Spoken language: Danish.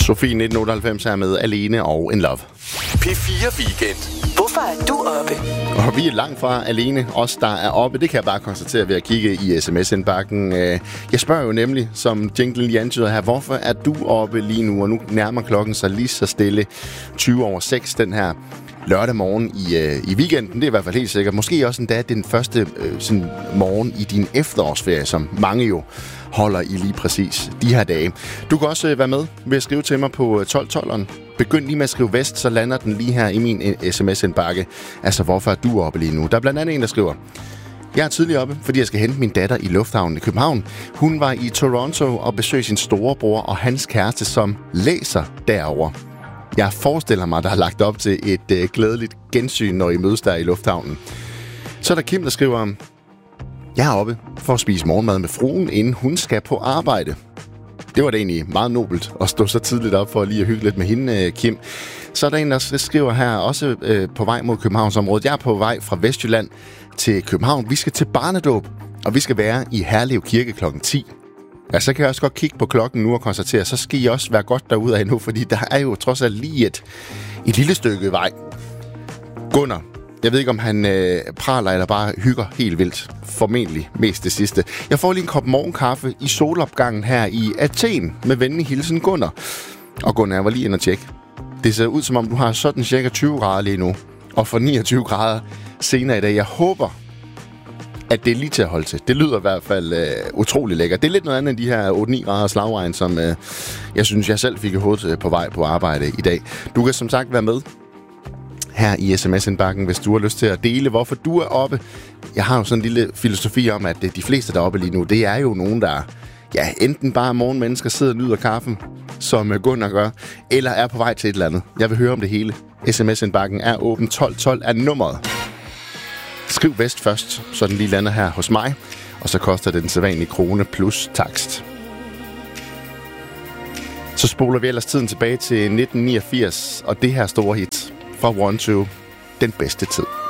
Sofie 1998 er med Alene og In Love. P4 Weekend. Hvorfor er du oppe? Og vi er langt fra alene, os der er oppe. Det kan jeg bare konstatere ved at kigge i sms-indbakken. Jeg spørger jo nemlig, som jinglen antyder her, hvorfor er du oppe lige nu? Og nu nærmer klokken sig lige så stille 6:20 den her lørdag morgen i weekenden. Det er i hvert fald helt sikkert. Måske også endda den første sådan morgen i din efterårsferie, som mange jo holder i lige præcis de her dage. Du kan også være med ved at skrive til mig på 1212'eren. Begynd lige med at skrive vest, så lander den lige her i min sms-indbakke. Altså, hvorfor er du oppe lige nu? Der er blandt andet en, der skriver: jeg er tidligere oppe, fordi jeg skal hente min datter i lufthavnen i København. Hun var i Toronto og besøgte sin storebror og hans kæreste, som læser derover. Jeg forestiller mig, der har lagt op til et glædeligt gensyn, når I mødes der i lufthavnen. Så er der Kim, der skriver: jeg er oppe for at spise morgenmad med fruen, inden hun skal på arbejde. Det var da egentlig meget nobelt at stå så tidligt op for lige at hygge lidt med hende, Kim. Så er der en, der skriver her, også på vej mod Københavnsområdet: jeg er på vej fra Vestjylland til København. Vi skal til barnedåb, og vi skal være i Herlev Kirke klokken 10. Ja, så kan jeg også godt kigge på klokken nu og konstatere, så skal I også være godt derude af nu, fordi der er jo trods alt lige et lille stykke vej. Gunnar, jeg ved ikke, om han praler eller bare hygger helt vildt. Formentlig mest det sidste. Jeg får lige en kop morgenkaffe i solopgangen her i Athen med venlig hilsen Gunnar. Og Gunnar, jeg var lige inde og tjekke. Det ser ud, som om du har sådan cirka 20 grader lige nu. Og for 29 grader senere i dag. Jeg håber, at det er lige til at holde til. Det lyder i hvert fald utrolig lækkert. Det er lidt noget andet end de her 8-9 grader slagregn, som jeg synes, jeg selv fik i hovedet på vej på arbejde i dag. Du kan som sagt være med her i sms-indbakken, hvis du har lyst til at dele, hvorfor du er oppe. Jeg har jo sådan en lille filosofi om, at de fleste, der er oppe lige nu, det er jo nogen, der enten bare morgenmennesker sidder og nyder kaffen, som Gunnar gør, eller er på vej til et eller andet. Jeg vil høre om det hele. SMS-indbakken er åben. 1212 er nummeret. Skriv vest først, så den lige lander her hos mig, og så koster det den sædvanlige krone plus takst. Så spoler vi ellers tiden tilbage til 1989, og det her store hit fra 1-2, Den bedste tid.